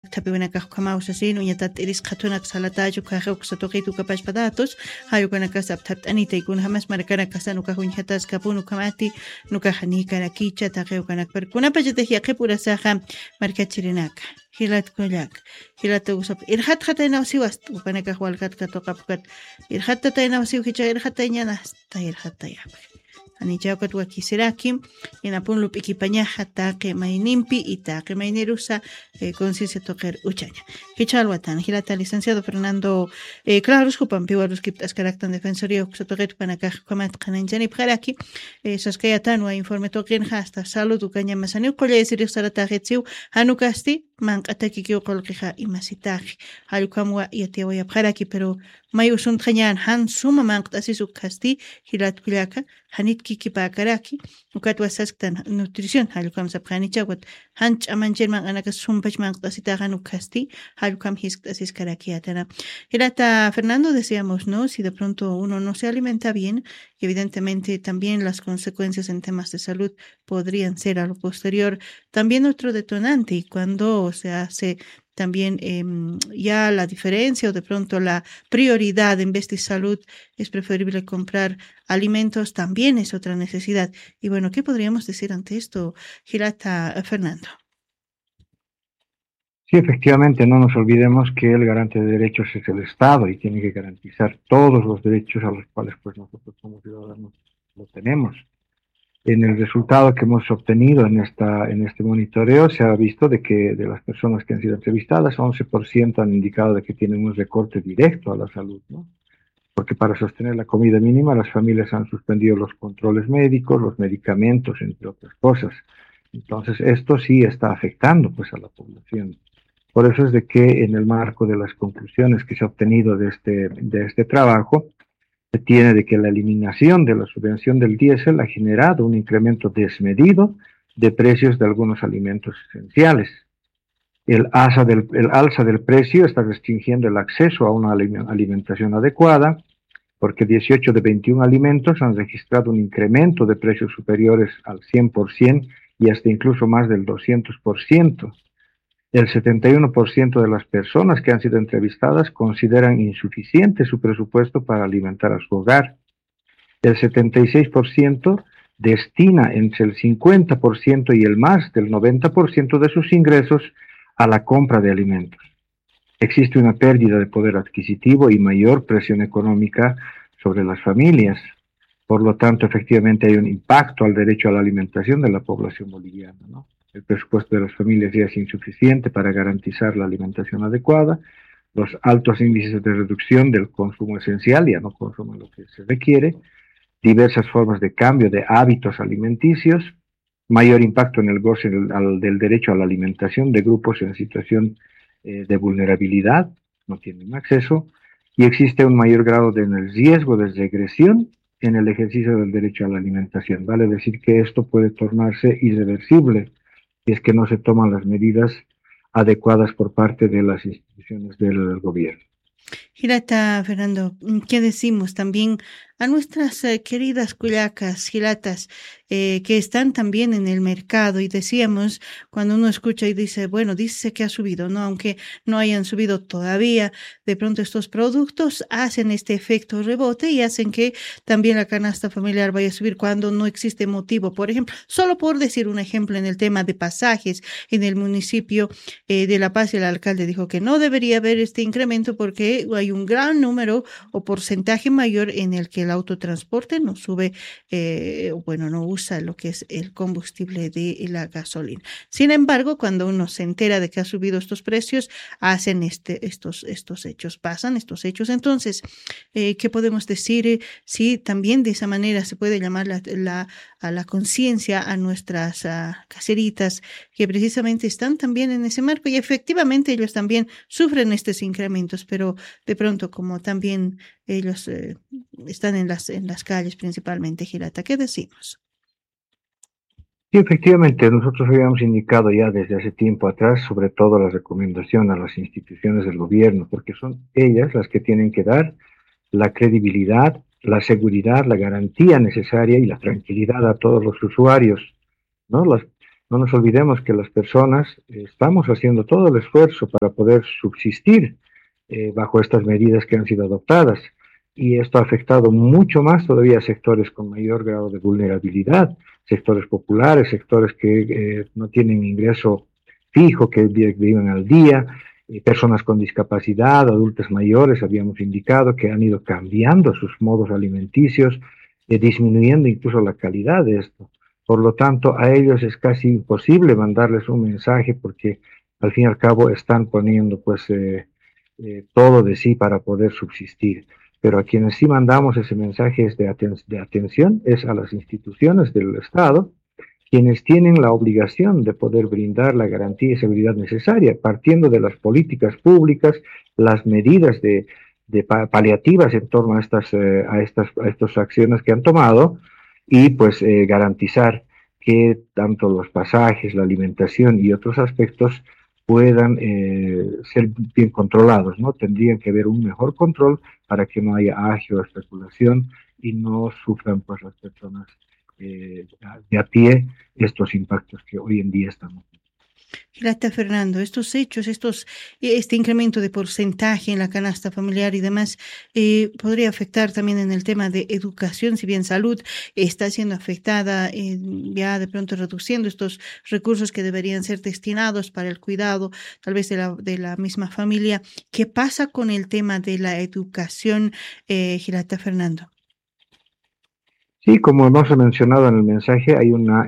tapiwanakaq kamawsa sinu ñatat irisqatunak salatachu kajeuk satoqitu kapashpa datos hayukanaka saptat'anita ykuna hamas markanaka sanuka huñhatas kapunu kamati nuka hani karakicha taqeukanak perkunapa chitaq yaqipurasaqa markachirinaka hilat kullak hilata usap irhat hatayna siwas upanaka walkatka toqapkat irhat tatayna siw kicha irhat tañana hasta irhat tayap ani chawkat wakisiraki inapun lup ikipañaja taqi mayninpi y taqi maynirusa conciencia toqer uchaña hichalwatan hilata licenciado Fernando Claros hupanpi waruskip askaractan defensoría uksatoqet panakaj kamat qananchani pjaraki saskayatan informe toqin hasta salud ukaña masani qolla sirik sarataqitsiu hanukasti manq'ataki kiuqolqiqa imasitaqi hallqamwa yatiawaya pjaraki pero may usuntqañan han suma manq'tasisu kasti hilat kullaka hanit kikipakaraki ukat wasasqtan nutrición hallqam sapqanichawat han ch'amanchirman anaka sumpach manq'tasitaqa nukasti hallqam hisk'tasis karakiatana hilata Fernando decíamos no si de pronto uno no se alimenta bien evidentemente también las consecuencias en temas de salud podrían ser a lo posterior también otro detonante y cuando se hace también ya la diferencia o de pronto la prioridad en vez de salud es preferible comprar alimentos, también es otra necesidad. Y bueno, ¿qué podríamos decir ante esto, Hilata Fernando? Sí, efectivamente, no nos olvidemos que el garante de derechos es el Estado y tiene que garantizar todos los derechos a los cuales pues nosotros como ciudadanos lo tenemos. En el resultado que hemos obtenido en este monitoreo se ha visto de que de las personas que han sido entrevistadas, 11% han indicado de que tienen un recorte directo a la salud, ¿no? Porque para sostener la comida mínima las familias han suspendido los controles médicos, los medicamentos, entre otras cosas. Entonces esto sí está afectando pues a la población. Por eso es de que en el marco de las conclusiones que se ha obtenido de este trabajo, se tiene de que la eliminación de la subvención del diésel ha generado un incremento desmedido de precios de algunos alimentos esenciales. El alza del precio está restringiendo el acceso a una alimentación adecuada, porque 18 de 21 alimentos han registrado un incremento de precios superiores al 100% y hasta incluso más del 200%. El 71% de las personas que han sido entrevistadas consideran insuficiente su presupuesto para alimentar a su hogar. El 76% destina entre el 50% y el más del 90% de sus ingresos a la compra de alimentos. Existe una pérdida de poder adquisitivo y mayor presión económica sobre las familias. Por lo tanto, efectivamente hay un impacto al derecho a la alimentación de la población boliviana, ¿no? El presupuesto de las familias ya es insuficiente para garantizar la alimentación adecuada. Los altos índices de reducción del consumo esencial ya no consumen lo que se requiere. Diversas formas de cambio de hábitos alimenticios. Mayor impacto en el goce del derecho a la alimentación de grupos en situación de vulnerabilidad, no tienen acceso. Y existe un mayor grado de riesgo de regresión en el ejercicio del derecho a la alimentación. Vale decir que esto puede tornarse irreversible si es que no se toman las medidas adecuadas por parte de las instituciones del gobierno. Hilata Fernando, ¿qué decimos también a nuestras queridas cuyacas, hilatas, que están también en el mercado? Y decíamos, cuando uno escucha y dice, bueno, dice que ha subido, ¿no? Aunque no hayan subido todavía, de pronto estos productos hacen este efecto rebote y hacen que también la canasta familiar vaya a subir cuando no existe motivo. Por ejemplo, solo por decir un ejemplo en el tema de pasajes, en el municipio de La Paz, el alcalde dijo que no debería haber este incremento porque hay un gran número o porcentaje mayor en el que el autotransporte no sube, no usa lo que es el combustible de la gasolina. Sin embargo, cuando uno se entera de que ha subido estos precios, hacen estos hechos, pasan estos hechos. Entonces, ¿qué podemos decir? Si también de esa manera se puede llamar a la conciencia a nuestras caseritas que precisamente están también en ese marco y efectivamente ellos también sufren estos incrementos, pero de pronto como también ellos están en las calles principalmente, Hilata, ¿qué decimos? Sí, efectivamente, nosotros habíamos indicado ya desde hace tiempo atrás, sobre todo la recomendación a las instituciones del gobierno, porque son ellas las que tienen que dar la credibilidad, la seguridad, la garantía necesaria y la tranquilidad a todos los usuarios, ¿no? no nos olvidemos que las personas estamos haciendo todo el esfuerzo para poder subsistir bajo estas medidas que han sido adoptadas. Y esto ha afectado mucho más todavía a sectores con mayor grado de vulnerabilidad, sectores populares, sectores que no tienen ingreso fijo, que viven al día, personas con discapacidad, adultos mayores, habíamos indicado que han ido cambiando sus modos alimenticios, disminuyendo incluso la calidad de esto. Por lo tanto, a ellos es casi imposible mandarles un mensaje porque al fin y al cabo están poniendo pues todo de sí para poder subsistir. Pero a quienes sí mandamos ese mensaje es de atención, es a las instituciones del Estado, quienes tienen la obligación de poder brindar la garantía y seguridad necesaria, partiendo de las políticas públicas, las medidas de paliativas en torno a estas acciones que han tomado, y pues garantizar que tanto los pasajes, la alimentación y otros aspectos puedan ser bien controlados, ¿no? Tendrían que haber un mejor control para que no haya agio o especulación y no sufran pues las personas de a pie estos impactos que hoy en día estamos. Gracias, Fernando. Estos hechos, este incremento de porcentaje en la canasta familiar y demás, podría afectar también en el tema de educación, si bien salud está siendo afectada, ya de pronto reduciendo estos recursos que deberían ser destinados para el cuidado, tal vez de la misma familia. ¿Qué pasa con el tema de la educación, Girata, Fernando? Sí, como hemos mencionado en el mensaje, hay una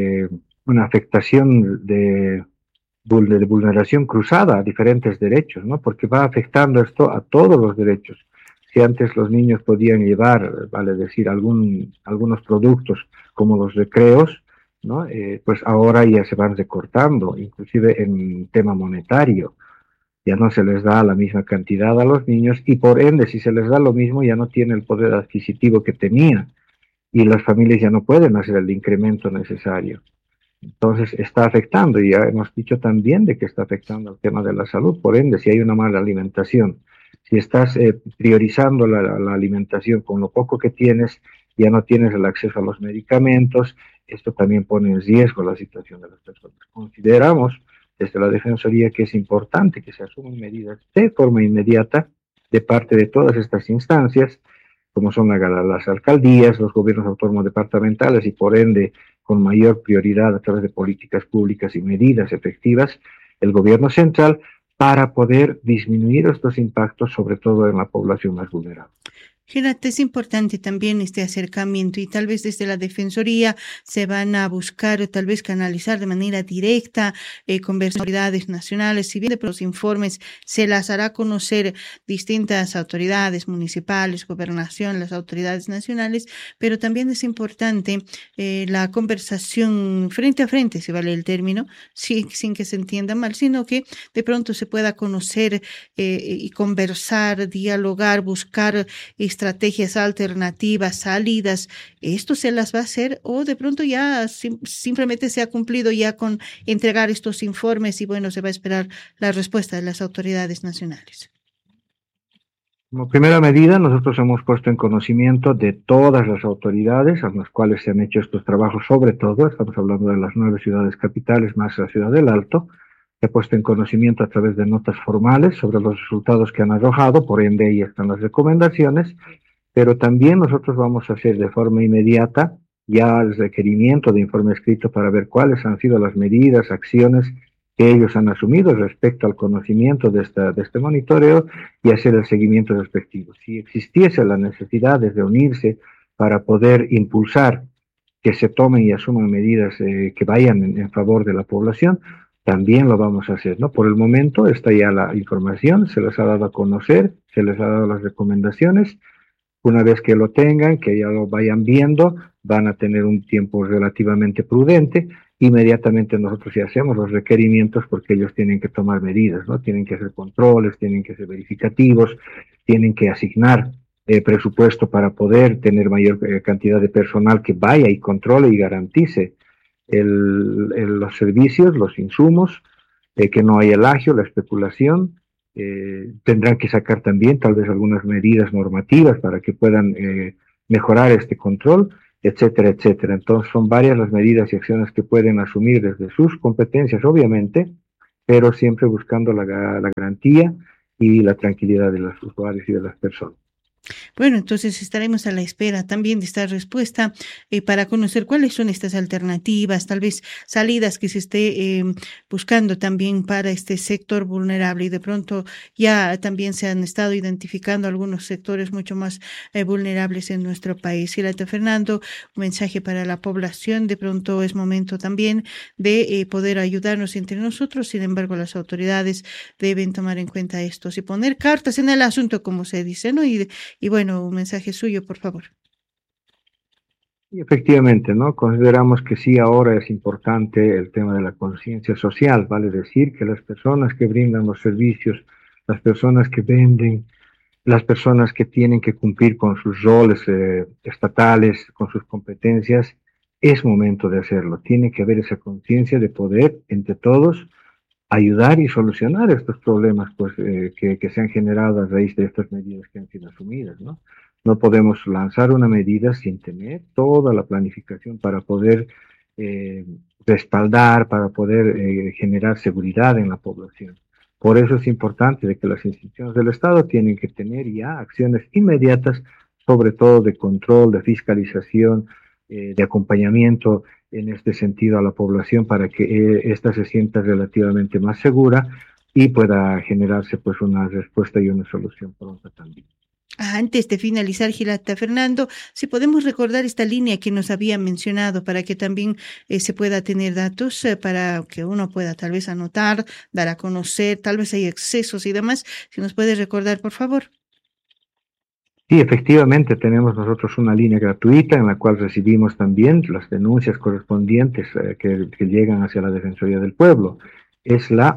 afectación de vulneración cruzada a diferentes derechos, ¿no? Porque va afectando esto a todos los derechos. Si antes los niños podían llevar, vale decir, algunos productos como los recreos, ¿no? Pues ahora ya se van recortando, inclusive en tema monetario. Ya no se les da la misma cantidad a los niños y por ende, si se les da lo mismo, ya no tiene el poder adquisitivo que tenía y las familias ya no pueden hacer el incremento necesario. Entonces está afectando, y ya hemos dicho también de que está afectando el tema de la salud. Por ende, si hay una mala alimentación, si estás priorizando la alimentación con lo poco que tienes, ya no tienes el acceso a los medicamentos, esto también pone en riesgo la situación de las personas. Consideramos desde la Defensoría que es importante que se asuman medidas de forma inmediata de parte de todas estas instancias, como son las alcaldías, los gobiernos autónomos departamentales y por ende con mayor prioridad a través de políticas públicas y medidas efectivas, el gobierno central, para poder disminuir estos impactos, sobre todo en la población más vulnerable. Gerard, es importante también este acercamiento y tal vez desde la Defensoría se van a buscar, tal vez canalizar de manera directa con autoridades nacionales, si bien de los informes se las hará conocer distintas autoridades municipales, gobernación, las autoridades nacionales, pero también es importante la conversación frente a frente, si vale el término, sin que se entienda mal, sino que de pronto se pueda conocer y conversar, dialogar, buscar estrategias alternativas, salidas. ¿Esto se las va a hacer o de pronto ya simplemente se ha cumplido ya con entregar estos informes y bueno, se va a esperar la respuesta de las autoridades nacionales? Como primera medida, nosotros hemos puesto en conocimiento de todas las autoridades a las cuales se han hecho estos trabajos, sobre todo, estamos hablando de las 9 ciudades capitales más la ciudad del Alto, se ha puesto en conocimiento a través de notas formales sobre los resultados que han arrojado, por ende ahí están las recomendaciones, pero también nosotros vamos a hacer de forma inmediata ya el requerimiento de informe escrito para ver cuáles han sido las medidas, acciones que ellos han asumido respecto al conocimiento de este monitoreo y hacer el seguimiento respectivo. Si existiese la necesidad de reunirse para poder impulsar que se tomen y asuman medidas que vayan en favor de la población, también lo vamos a hacer, ¿no? Por el momento está ya la información, se les ha dado a conocer, se les ha dado las recomendaciones. Una vez que lo tengan, que ya lo vayan viendo, van a tener un tiempo relativamente prudente. Inmediatamente nosotros ya hacemos los requerimientos porque ellos tienen que tomar medidas, ¿no? Tienen que hacer controles, tienen que ser verificativos, tienen que asignar presupuesto para poder tener mayor cantidad de personal que vaya y controle y garantice los servicios, los insumos, que no haya el agio, la especulación. Tendrán que sacar también tal vez algunas medidas normativas para que puedan mejorar este control etcétera, etcétera. Entonces son varias las medidas y acciones que pueden asumir desde sus competencias, obviamente, pero siempre buscando la garantía y la tranquilidad de los usuarios y de las personas. Bueno, entonces estaremos a la espera también de esta respuesta para conocer cuáles son estas alternativas, tal vez salidas que se esté buscando también para este sector vulnerable. Y de pronto ya también se han estado identificando algunos sectores mucho más vulnerables en nuestro país. Hilata Fernando, un mensaje para la población. De pronto es momento también de poder ayudarnos entre nosotros. Sin embargo, las autoridades deben tomar en cuenta esto y poner cartas en el asunto, como se dice, ¿no? Y bueno, un mensaje suyo, por favor. Y efectivamente, ¿no? Consideramos que sí, ahora es importante el tema de la conciencia social, vale decir que las personas que brindan los servicios, las personas que venden, las personas que tienen que cumplir con sus roles estatales, con sus competencias, es momento de hacerlo. Tiene que haber esa conciencia de poder, entre todos, ayudar y solucionar estos problemas pues, que se han generado a raíz de estas medidas que han sido asumidas, ¿no? No podemos lanzar una medida sin tener toda la planificación para poder respaldar, para poder generar seguridad en la población. Por eso es importante de que las instituciones del Estado tienen que tener ya acciones inmediatas, sobre todo de control, de fiscalización, de acompañamiento en este sentido a la población para que ésta se sienta relativamente más segura y pueda generarse pues una respuesta y una solución pronta también. Antes de finalizar, Hilata Fernando, si podemos recordar esta línea que nos había mencionado para que también se pueda tener datos para que uno pueda tal vez anotar, dar a conocer, tal vez hay excesos y demás. Si nos puede recordar, por favor. Sí, efectivamente, tenemos nosotros una línea gratuita en la cual recibimos también las denuncias correspondientes que llegan hacia la Defensoría del Pueblo. Es la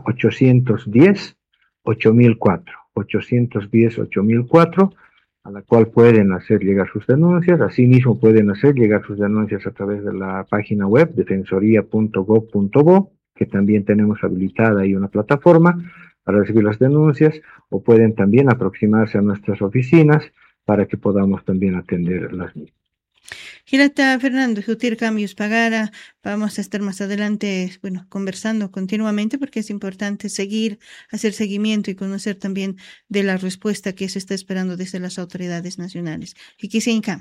810-8004, 810-8004, a la cual pueden hacer llegar sus denuncias. Asimismo, pueden hacer llegar sus denuncias a través de la página web defensoría.gov.bo, que también tenemos habilitada ahí una plataforma para recibir las denuncias, o pueden también aproximarse a nuestras oficinas para que podamos también atender las mismas. Hilata Fernando, Jutir Cambios Pagara, vamos a estar más adelante, bueno, conversando continuamente porque es importante seguir, hacer seguimiento y conocer también de la respuesta que se está esperando desde las autoridades nacionales. Y que se encama.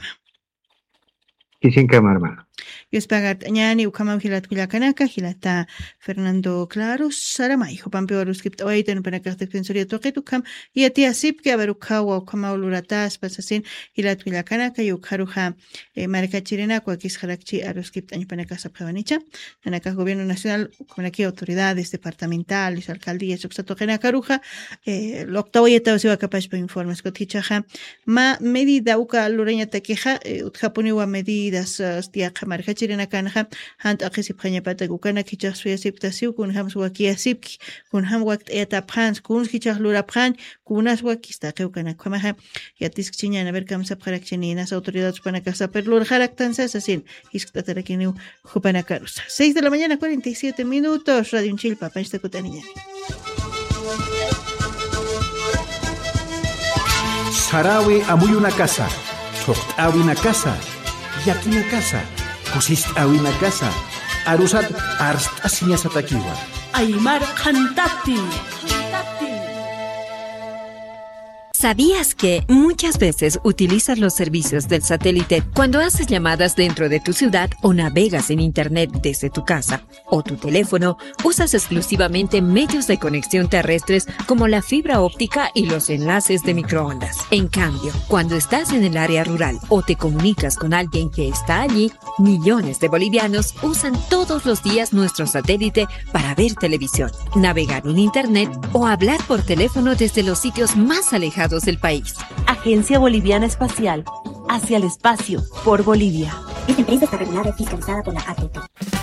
Hermano. Yuspagat ñani ukama hilat kuyakanaka hilata Fernando Claro Saramay Jopampe Waruskip Oiten para que defensoría toque ukam y a tía Sipke Abarukawa ukama uluratas pasasin hilat kuyakanaka yukaruja marca chirena cuakis harakchi aruskip año para casa pavanicha anaka gobierno nacional como aquí autoridades departamentales alcaldías uxatogena caruja lo octavo yeta se va capaz para informes cotichaja ma medida uka lureña taqueja utjaponiwa medidas tía marca chirena kanja hant akisip khanya pata gukana kichak suya siptasiu kun ham suakia sipki kun ham wakt etap hans kun kichak lura pran kunas wakista keukana kamaha yatis chiñana ver kam sap kharakcheninas autoridades para casa per lur haraktansa sasin iskatarakinu jupana karusa 6 de la mañana 47 minutos Radio Unchilpa pansta kutaniña Sarawi amuy una casa soqtawi una casa yaki una casa Kusist-awi na casa, arusat arstasinya satakiwa. Aymar Khantapi. ¿Sabías que muchas veces utilizas los servicios del satélite cuando haces llamadas dentro de tu ciudad o navegas en internet desde tu casa o tu teléfono? Usas exclusivamente medios de conexión terrestres como la fibra óptica y los enlaces de microondas. En cambio, cuando estás en el área rural o te comunicas con alguien que está allí, millones de bolivianos usan todos los días nuestro satélite para ver televisión, navegar en internet o hablar por teléfono desde los sitios más alejados del país. Agencia Boliviana Espacial, hacia el espacio, por Bolivia. Esta empresa está regulada y fiscalizada por la ATT.